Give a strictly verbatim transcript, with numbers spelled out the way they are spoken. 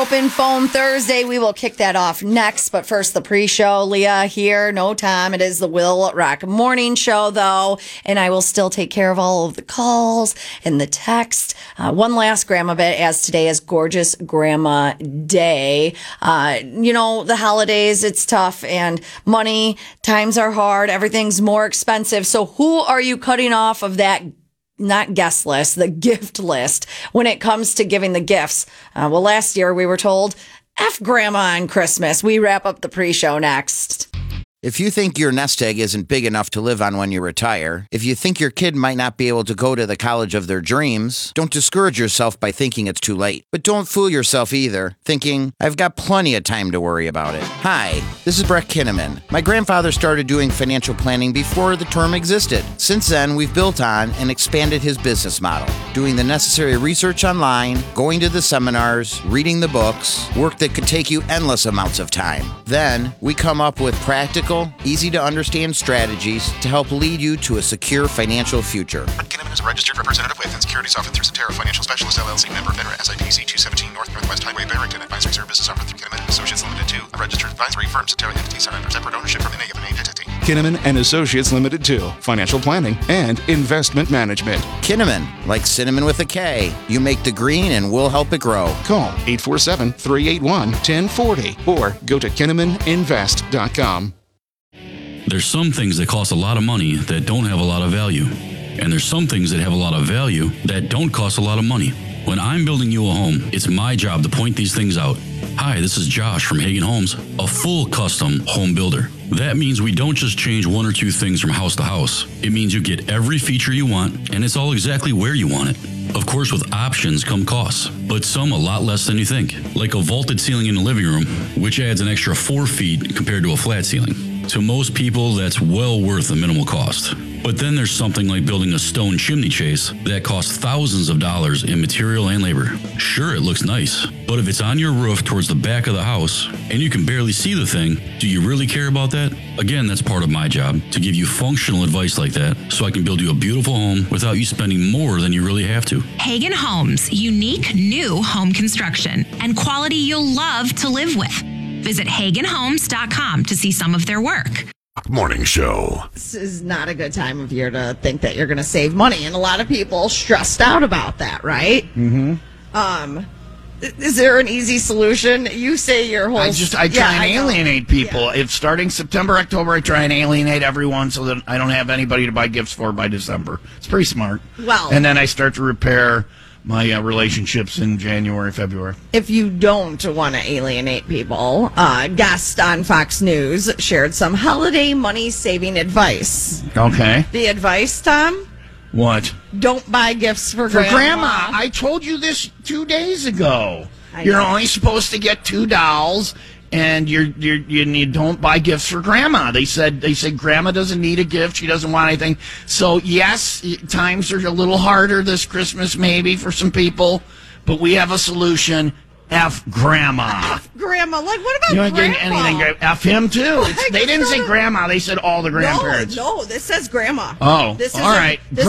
Open Phone Thursday. We will kick that off next, but first the pre-show. Leah here, no time. It is the Will Rock Morning Show, though, and I will still take care of all of the calls and the text. Uh, one last grandma bit, as today is Gorgeous Grandma Day. Uh, you know, the holidays, it's tough, and money, times are hard, everything's more expensive. So who are you cutting off of that not guest list, the gift list when it comes to giving the gifts? Uh, well, last year we were told, F grandma on Christmas. We wrap up the pre-show next. If you think your nest egg isn't big enough to live on when you retire, if you think your kid might not be able to go to the college of their dreams, don't discourage yourself by thinking it's too late. But don't fool yourself either, thinking, I've got plenty of time to worry about it. Hi, this is Brett Kinnaman. My grandfather started doing financial planning before the term existed. Since then, we've built on and expanded his business model, doing the necessary research online, going to the seminars, reading the books, work that could take you endless amounts of time. Then, we come up with practical, easy-to-understand strategies to help lead you to a secure financial future. Brett Kinnaman is a registered representative with and securities offered through Cetera Financial Specialist, L L C, member FINRA, S I P C two seventeen North Northwest Highway, Barrington. Advisory services offered through Kinnaman and Associates Limited two, a registered advisory firm. Cetera entities are under separate ownership from any of an entity. Kinnaman and Associates Limited two, financial planning and investment management. Kinnaman, like cinnamon with a K. You make the green and we'll help it grow. Call eight four seven, three eight one, one zero four zero or go to kinnaman invest dot com. There's some things that cost a lot of money that don't have a lot of value. And there's some things that have a lot of value that don't cost a lot of money. When I'm building you a home, it's my job to point these things out. Hi, this is Josh from Hagen Homes, a full custom home builder. That means we don't just change one or two things from house to house. It means you get every feature you want, and it's all exactly where you want it. Of course, with options come costs, but some a lot less than you think. Like a vaulted ceiling in the living room, which adds an extra four feet compared to a flat ceiling. To most people, that's well worth the minimal cost. But then there's something like building a stone chimney chase that costs thousands of dollars in material and labor. Sure, it looks nice, but if it's on your roof towards the back of the house and you can barely see the thing, do you really care about that? Again, that's part of my job, to give you functional advice like that so I can build you a beautiful home without you spending more than you really have to. Hagen Homes, unique new home construction and quality you'll love to live with. Visit hagen homes dot com to see some of their work. Morning Show. This is not a good time of year to think that you're going to save money, and a lot of people stressed out about that, right? Mm-hmm. Um, is there an easy solution? You say your whole... I just, I try yeah, and I alienate people. Yeah. If starting September, October, I try and alienate everyone so that I don't have anybody to buy gifts for by December. It's pretty smart. Well... And then I start to repair my uh, relationships in January, February. If you don't want to alienate people, uh, guest on Fox News shared some holiday money-saving advice. Okay. The advice, Tom? What? Don't buy gifts for, For grandma. grandma. I told you this two days ago. I You're know. only supposed to get two dolls, and you're, you're, you you don't buy gifts for grandma. They said they said grandma doesn't need a gift. She doesn't want anything. So yes, times are a little harder this Christmas maybe for some people, but we have a solution. F grandma. F grandma. Like, what about You don't grandma? get anything. F him too. It's, they didn't say grandma. They said all the grandparents. No, no, this says grandma. Oh, this is all a- right. This